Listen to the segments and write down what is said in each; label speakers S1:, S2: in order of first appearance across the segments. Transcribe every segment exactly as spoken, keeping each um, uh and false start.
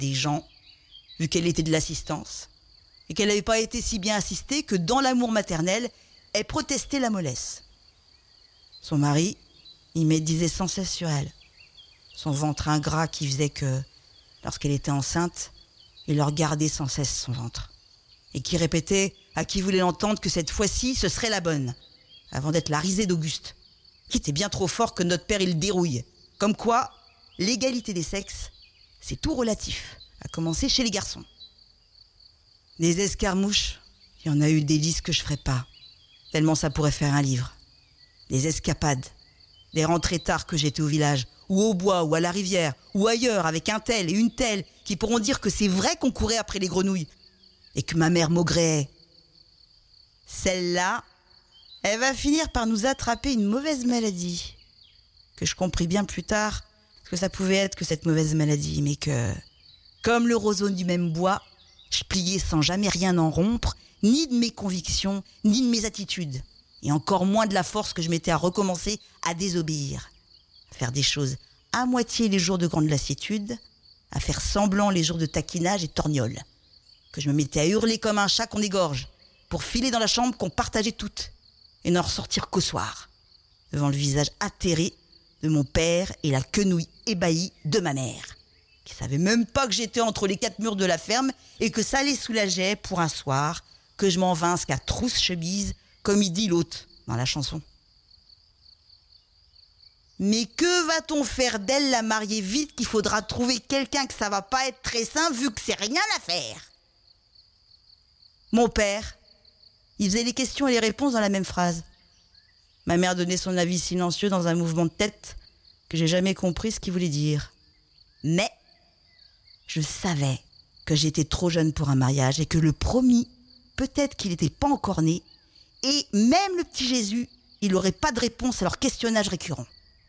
S1: des gens, vu qu'elle était de l'assistance, et qu'elle n'avait pas été si bien assistée que dans l'amour maternel, elle protestait la mollesse. Son mari, il médisait sans cesse sur elle. Son ventre ingrat qui faisait que, lorsqu'elle était enceinte, il leur gardait sans cesse son ventre. Et qui répétait à qui voulait l'entendre que cette fois-ci, ce serait la bonne, avant d'être la risée d'Auguste, qui était bien trop fort que notre père il le dérouille. Comme quoi, l'égalité des sexes, c'est tout relatif, à commencer chez les garçons. Des escarmouches, il y en a eu des listes que je ferais pas, tellement ça pourrait faire un livre. Des escapades, des rentrées tard que j'étais au village, ou au bois, ou à la rivière, ou ailleurs, avec un tel et une telle, qui pourront dire que c'est vrai qu'on courait après les grenouilles, et que ma mère maugréait. Celle-là, elle va finir par nous attraper une mauvaise maladie, que je compris bien plus tard ce que ça pouvait être que cette mauvaise maladie, mais que, comme le roseau du même bois, je pliais sans jamais rien en rompre, ni de mes convictions, ni de mes attitudes, et encore moins de la force que je mettais à recommencer à désobéir, à faire des choses à moitié les jours de grande lassitude, à faire semblant les jours de taquinage et torgnole, que je me mettais à hurler comme un chat qu'on égorge, pour filer dans la chambre qu'on partageait toutes, et n'en ressortir qu'au soir, devant le visage atterré de mon père et la quenouille ébahie de ma mère, qui savait même pas que j'étais entre les quatre murs de la ferme et que ça les soulageait pour un soir que je m'en vinsse qu'à trousse-chemise, comme il dit l'autre dans la chanson. Mais que va-t-on faire d'elle, la mariée vite, qu'il faudra trouver quelqu'un que ça va pas être très sain vu que c'est rien à faire? Mon père, il faisait les questions et les réponses dans la même phrase. Ma mère donnait son avis silencieux dans un mouvement de tête que j'ai jamais compris ce qu'il voulait dire. Mais je savais que j'étais trop jeune pour un mariage et que le promis, peut-être qu'il n'était pas encore né, et même le petit Jésus, il n'aurait pas de réponse à leur questionnage récurrent.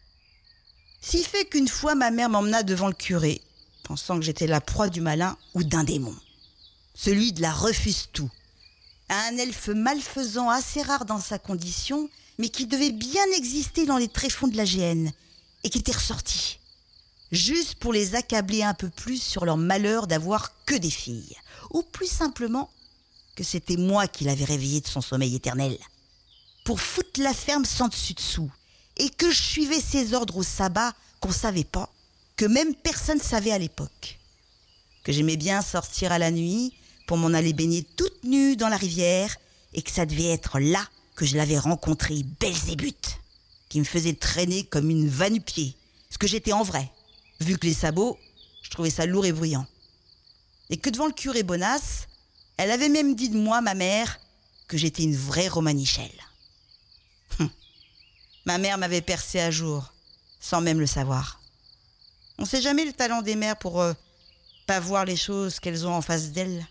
S1: Si fait qu'une fois ma mère m'emmena devant le curé, pensant que j'étais la proie du malin ou d'un démon. Celui de la refuse-tout. Un elfe malfaisant assez rare dans sa condition, mais qui devait bien exister dans les tréfonds de la Géhenne, et qui était ressorti, juste pour les accabler un peu plus sur leur malheur d'avoir que des filles, ou plus simplement que c'était moi qui l'avais réveillé de son sommeil éternel, pour foutre la ferme sans dessus-dessous, et que je suivais ses ordres au sabbat qu'on savait pas, que même personne savait à l'époque, que j'aimais bien sortir à la nuit pour m'en aller baigner toute nue dans la rivière, et que ça devait être là que je l'avais rencontré, Belzébuth, qui me faisait traîner comme une va-nu-pied, ce que j'étais en vrai, vu que les sabots, je trouvais ça lourd et bruyant. Et que devant le curé Bonasse, elle avait même dit de moi, ma mère, que j'étais une vraie romanichelle. Hum. Ma mère m'avait percé à jour, sans même le savoir. On sait jamais le talent des mères pour euh, pas voir les choses qu'elles ont en face d'elles.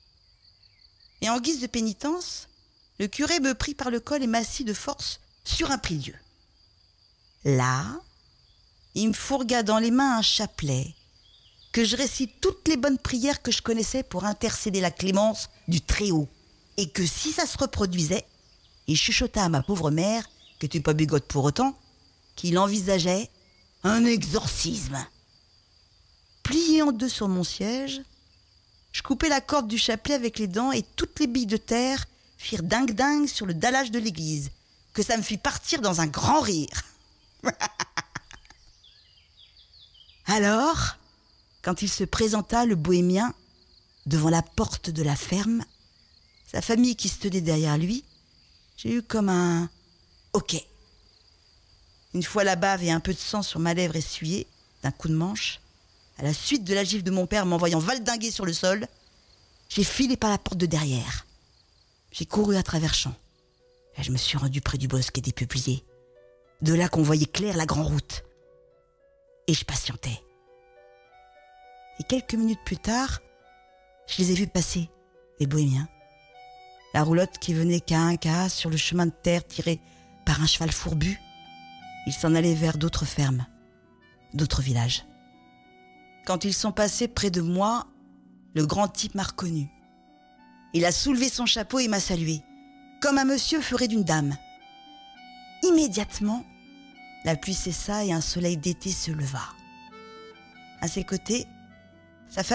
S1: Et en guise de pénitence, le curé me prit par le col et m'assit de force sur un prie-dieu. Là, il me fourgua dans les mains un chapelet, que je récite toutes les bonnes prières que je connaissais pour intercéder la clémence du Très-Haut, et que si ça se reproduisait, il chuchota à ma pauvre mère, qui n'était pas bigote pour autant, qu'il envisageait un exorcisme. Plié en deux sur mon siège, je coupai la corde du chapelet avec les dents et toutes les billes de terre firent dingue-dingue sur le dallage de l'église, que ça me fit partir dans un grand rire. Alors, quand il se présenta, le bohémien, devant la porte de la ferme, sa famille qui se tenait derrière lui, j'ai eu comme un « ok ». Une fois la bave et un peu de sang sur ma lèvre essuyée, d'un coup de manche, à la suite de la gifle de mon père m'envoyant valdinguer sur le sol, j'ai filé par la porte de derrière. J'ai couru à travers champs. Et je me suis rendu près du bosquet des peupliers. De là qu'on voyait clair la grande route. Et je patientais. Et quelques minutes plus tard, je les ai vus passer, les bohémiens. La roulotte qui venait qu'à un qu'à sur le chemin de terre tiré par un cheval fourbu. Ils s'en allaient vers d'autres fermes, d'autres villages. Quand ils sont passés près de moi, le grand type m'a reconnu. Il a soulevé son chapeau et m'a salué, comme un monsieur ferait d'une dame. Immédiatement, la pluie cessa et un soleil d'été se leva. À ses côtés,